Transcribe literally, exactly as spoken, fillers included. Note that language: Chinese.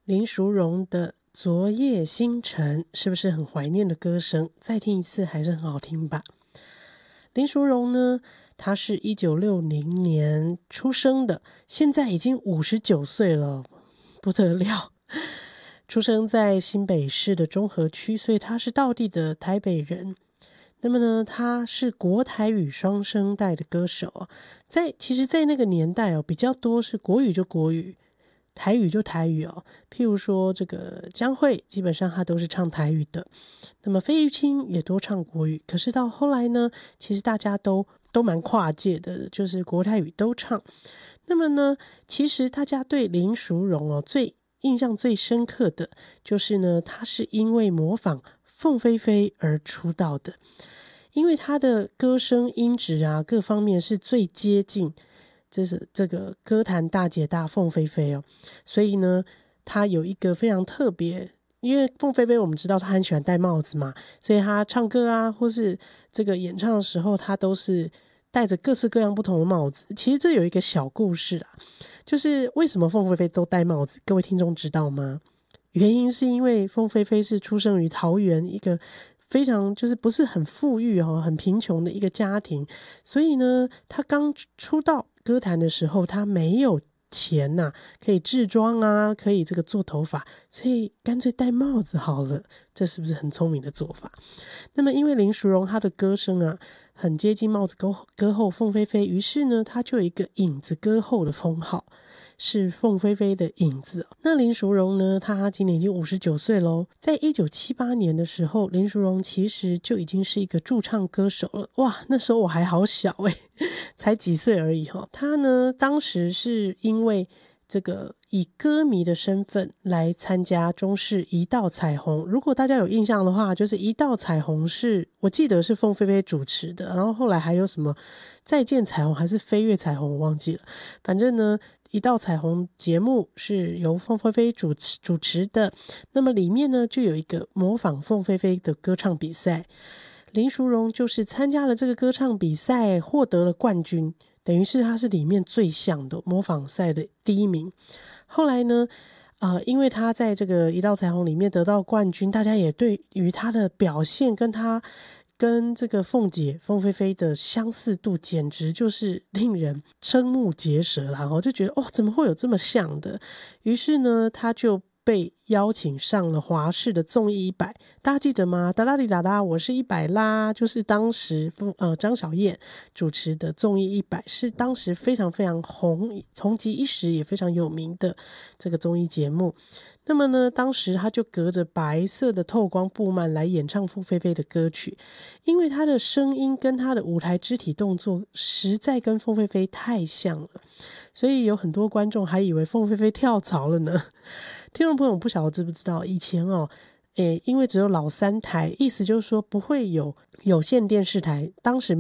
林淑荣的《昨夜星辰》是不是很怀念的歌声？再听一次还是很好听吧。林淑荣呢，她是一九六零年出生的，现在已经五十九岁了，不得了。出生在新北市的中和区，所以她是道地的台北人。那么呢，他是国台语双声带的歌手，在其实在那个年代哦，比较多是国语就国语，台语就台语哦。譬如说这个江蕙，基本上他都是唱台语的，那么费玉清也多唱国语。可是到后来呢，其实大家都都蛮跨界的，就是国台语都唱。那么呢，其实大家对林淑荣哦最印象最深刻的就是呢，他是因为模仿凤飞飞而出道的，因为他的歌声音质啊各方面是最接近这是这个歌坛大姐大凤飞飞哦，所以呢他有一个非常特别，因为凤飞飞我们知道他很喜欢戴帽子嘛，所以他唱歌啊或是这个演唱的时候，他都是戴着各式各样不同的帽子。其实这有一个小故事啊，就是为什么凤飞飞都戴帽子，各位听众知道吗？原因是因为凤飞飞是出生于桃园一个非常就是不是很富裕哦，很贫穷的一个家庭，所以呢他刚出道歌坛的时候，他没有钱啊可以制装啊，可以这个做头发，所以干脆戴帽子好了，这是不是很聪明的做法？那么因为林淑荣她的歌声啊很接近帽子歌后凤飞飞，于是呢她就有一个影子歌后的封号，是凤飞飞的影子。那林淑荣呢，她今年已经五十九岁咯，在一九七八年的时候，林淑荣其实就已经是一个驻唱歌手了。哇，那时候我还好小诶、欸、才几岁而已齁。她呢当时是因为这个以歌迷的身份来参加中视一道彩虹，如果大家有印象的话，就是一道彩虹是我记得是凤飞飞主持的，然后后来还有什么再见彩虹还是飞跃彩虹我忘记了，反正呢一道彩虹节目是由凤飞飞主持主持的。那么里面呢就有一个模仿凤飞飞的歌唱比赛，林淑荣就是参加了这个歌唱比赛，获得了冠军，等于是他是里面最像的模仿赛的第一名。后来呢呃，因为他在这个一道彩虹里面得到冠军，大家也对于他的表现跟他跟这个凤姐凤飞飞的相似度简直就是令人瞠目结舌，然后就觉得哦，怎么会有这么像的？于是呢他就被邀请上了华视的综艺一百，大家记得吗？哒啦哩哒哒，我是一百啦，就是当时呃张小燕主持的综艺一百，是当时非常非常红红极一时也非常有名的这个综艺节目。那么呢当时他就隔着白色的透光布幔来演唱凤飞飞的歌曲，因为他的声音跟他的舞台肢体动作实在跟凤飞飞太像了，所以有很多观众还以为凤飞飞跳槽了呢。听众朋友不晓得知不知道，以前哦诶因为只有老三台，意思就是说不会有有线电视台，当时